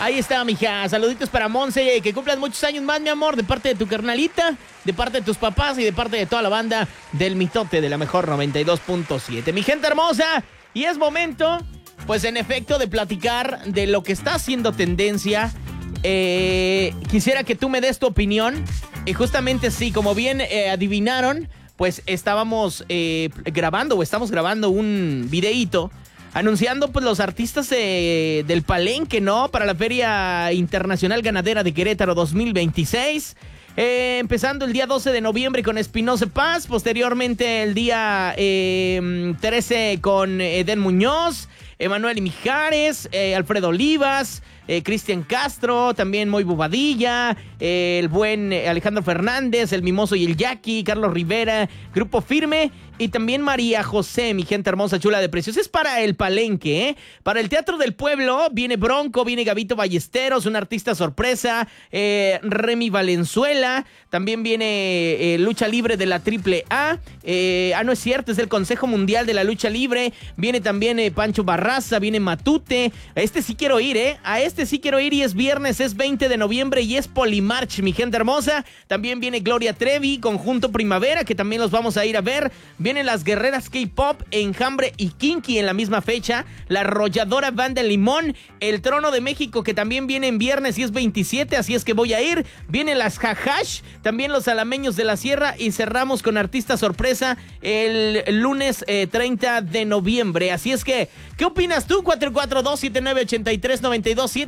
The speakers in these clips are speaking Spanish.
Ahí está, mija. Saluditos para Monse. Que cumplas muchos años más, mi amor. De parte de tu carnalita, de parte de tus papás y de parte de toda la banda del mitote de la mejor 92.7. Mi gente hermosa. Y es momento, pues en efecto, de platicar de lo que está haciendo tendencia. Quisiera que tú me des tu opinión. Y justamente sí, como bien adivinaron, pues estamos grabando un videíto anunciando pues los artistas del Palenque, ¿no? Para la Feria Internacional Ganadera de Querétaro 2026. Empezando el día 12 de noviembre con Espinosa Paz. Posteriormente el día 13 con Edén Muñoz, Emanuel Mijares, Alfredo Olivas, Cristian Castro, también Moy Bobadilla, el buen Alejandro Fernández, el Mimoso y el Jackie, Carlos Rivera, Grupo Firme y también María José, mi gente hermosa, chula de precios. Es para el Palenque, ¿eh? Para el Teatro del Pueblo viene Bronco, viene Gabito Ballesteros, un artista sorpresa, Remy Valenzuela, también viene Lucha Libre de la AAA, no es cierto, es del Consejo Mundial de la Lucha Libre, viene también Pancho Barraza, viene Matute, a este sí quiero ir, y es viernes, es 20 de noviembre y es Polimarch, mi gente hermosa. También viene Gloria Trevi, Conjunto Primavera, que también los vamos a ir a ver. Vienen las Guerreras K-Pop, Enjambre y Kinky en la misma fecha. La Arrolladora Banda Limón, El Trono de México, que también viene en viernes y es 27, así es que voy a ir. Vienen las Jajash, también los Alameños de la Sierra y cerramos con artista sorpresa el lunes 30 de noviembre. Así es que, ¿qué opinas tú? 442-7983-927,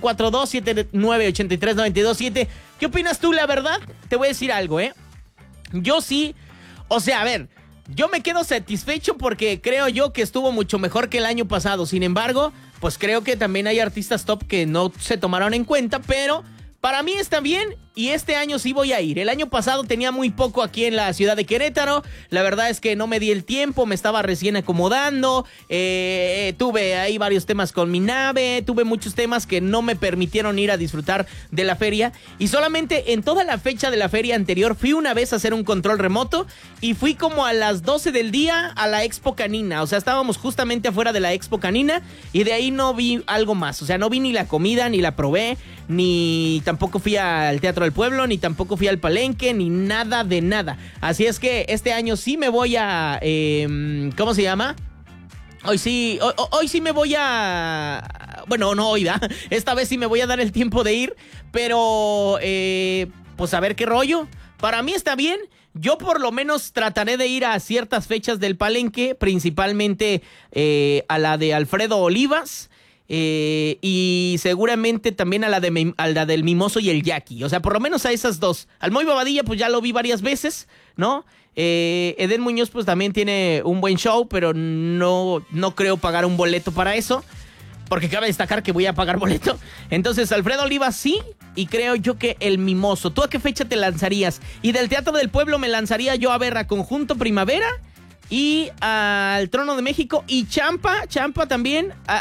442-7983-927. ¿Qué opinas tú, la verdad? Te voy a decir algo, Yo sí, o sea, a ver, yo me quedo satisfecho porque creo yo que estuvo mucho mejor que el año pasado. Sin embargo, pues creo que también hay artistas top que no se tomaron en cuenta, pero para mí está bien y este año sí voy a ir. El año pasado tenía muy poco aquí en la ciudad de Querétaro. La verdad es que no me di el tiempo, me estaba recién acomodando. Tuve ahí varios temas con mi nave, tuve muchos temas que no me permitieron ir a disfrutar de la feria. Y solamente en toda la fecha de la feria anterior fui una vez a hacer un control remoto y fui como a las 12 del día a la Expo Canina. O sea, estábamos justamente afuera de la Expo Canina y de ahí no vi algo más. O sea, no vi ni la comida, ni la probé, ni tampoco fui al Teatro del Pueblo, ni tampoco fui al Palenque, ni nada de nada. Así es que este año sí me voy a... ¿cómo se llama? Hoy sí me voy a... Bueno, no hoy, ¿verdad? Esta vez sí me voy a dar el tiempo de ir, pero pues a ver qué rollo. Para mí está bien. Yo por lo menos trataré de ir a ciertas fechas del Palenque, principalmente a la de Alfredo Olivas. Y seguramente también a la del Mimoso y el Jackie. O sea, por lo menos a esas dos. Al Moy Bobadilla pues ya lo vi varias veces, ¿no? Edén Muñoz pues también tiene un buen show, pero no creo pagar un boleto para eso, porque cabe destacar que voy a pagar boleto. Entonces Alfredo Olivas sí, y creo yo que el Mimoso. ¿Tú a qué fecha te lanzarías? Y del Teatro del Pueblo me lanzaría yo a ver a Conjunto Primavera y al Trono de México y Champa también.